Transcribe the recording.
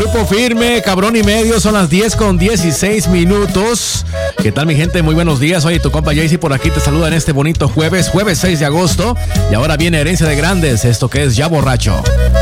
Grupo Firme, Cabrón y Medio, son las 10:16. ¿Qué tal, mi gente? Muy buenos días. Oye, tu compa Jaycee por aquí te saluda en este bonito jueves 6 de agosto. Y ahora viene Herencia de Grandes, esto que es Ya Borracho.